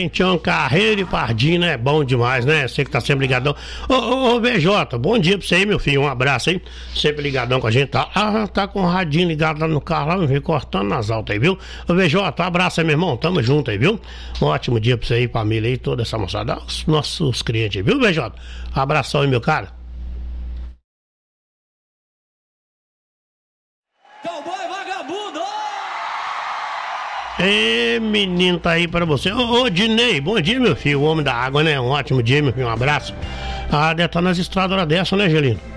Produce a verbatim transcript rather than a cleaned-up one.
Tião Carreiro e Pardinho, né? Bom demais, né? Você que tá sempre ligadão. Ô, ô, ô, V J, bom dia pra você aí, meu filho. Um abraço aí. Sempre ligadão com a gente. Tá, ah, tá com o radinho ligado lá no carro, lá, cortando nas altas aí, viu? Ô, V J, um abraço aí, meu irmão. Tamo junto aí, viu? Um ótimo dia pra você aí, família aí, toda essa moçada. Os nossos clientes aí, viu, V J? Um abração aí, meu cara. Cowboy vagabundo! Ê, menino, tá aí pra você. Ô, ô, Dinei, bom dia, meu filho. O homem da água, né? Um ótimo dia, meu filho. Um abraço. Ah, deve estar nas estradas hora dessa, né, Gelino?